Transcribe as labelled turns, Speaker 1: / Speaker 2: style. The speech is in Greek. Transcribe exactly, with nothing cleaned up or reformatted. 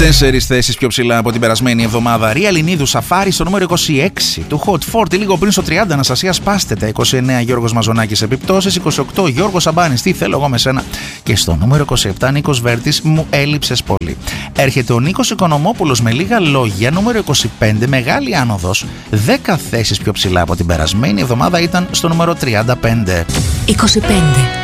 Speaker 1: Τέσσερις θέσεις πιο ψηλά από την περασμένη εβδομάδα. Ρία Λινίδου Σαφάρι στο νούμερο είκοσι έξι. Του Hot φορty λίγο πριν στο τριάντα. Αναστασία Πάστετα. είκοσι εννέα Γιώργος Μαζονάκης Επιπτώσεις. είκοσι οκτώ Γιώργος Σαμπάνης. Τι θέλω εγώ με σένα. Και στο νούμερο είκοσι επτά Νίκος Βέρτης. Μου έλειψες πολύ. Έρχεται ο Νίκος Οικονομόπουλος με λίγα λόγια. Νούμερο είκοσι πέντε. Μεγάλη άνοδος. δέκα θέσεις πιο ψηλά από την περασμένη εβδομάδα ήταν στο νούμερο τριάντα πέντε.
Speaker 2: είκοσι πέντε.